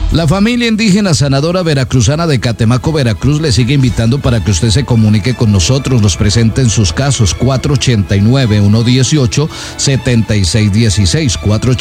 La familia indígena sanadora veracruzana de Catemaco, Veracruz, le sigue invitando para que usted se comunique con nosotros, nos presente en sus casos. 489-118-7616,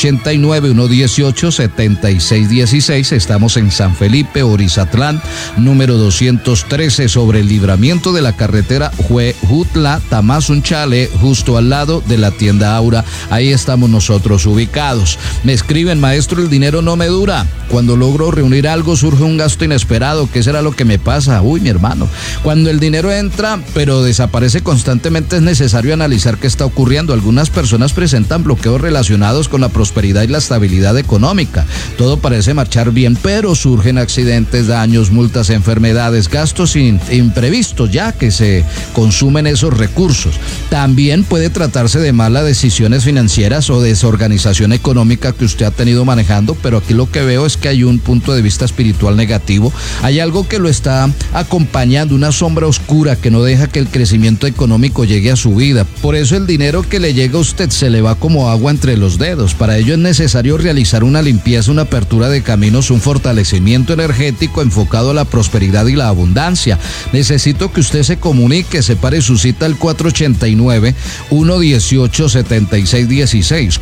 489-118-7616. Estamos en San Felipe, Orizatlán, número 213, sobre el libramiento de la carretera Huejutla-Tamazunchale, justo al lado de la tienda Aura. Ahí estamos nosotros ubicados. Me escriben: maestro, el dinero no me dura. Cuando logro reunir algo, surge un gasto inesperado. ¿Qué será lo que me pasa? Uy, mi hermano, cuando el dinero entra pero desaparece constantemente, es necesario analizar qué está ocurriendo. Algunas personas presentan bloqueos relacionados con la prosperidad y la estabilidad económica. Todo parece marchar bien, pero surgen accidentes, daños, multas, enfermedades, gastos imprevistos, ya que se consumen esos recursos. También puede tratarse de malas decisiones financieras o desorganización económica que usted ha tenido manejando, pero aquí lo que veo es que hay un punto de vista espiritual negativo. Hay algo que lo está acompañando, una sombra oscura que no deja que el crecimiento económico llegue a su vida. Por eso el dinero que le llega a usted se le va como agua entre los dedos. Para ello es necesario realizar una limpieza, una apertura de caminos, un fortalecimiento energético enfocado a la prosperidad y la abundancia. Necesito que usted se comunique, separe su cita al 489-118-7616,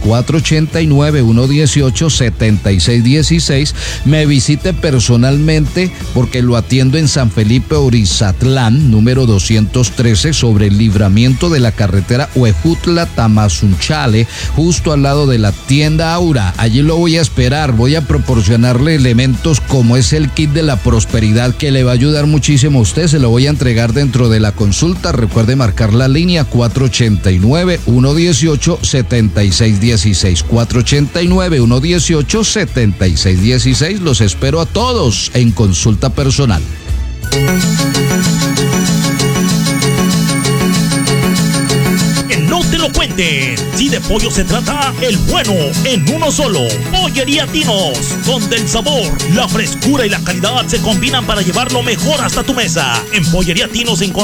489-118-7616. Me visite personalmente porque lo atiendo en San Felipe, Orizatlán, número 213, sobre el libramiento de la carretera Huejutla-Tamazunchale, justo al lado de la tienda Aura. Allí lo voy a esperar. Voy a proporcionarle elementos como es el kit de la prosperidad, que le va a ayudar muchísimo a usted. Se lo voy a entregar dentro de la consulta. Recuerde marcar la línea 489-118-7616, 489-118-7616. Los espero a todos en consulta personal. No te lo cuenten. Si de pollo se trata, el bueno en uno solo. Pollería Tinos, donde el sabor, la frescura y la calidad se combinan para llevarlo mejor hasta tu mesa. En Pollería Tinos encontrarás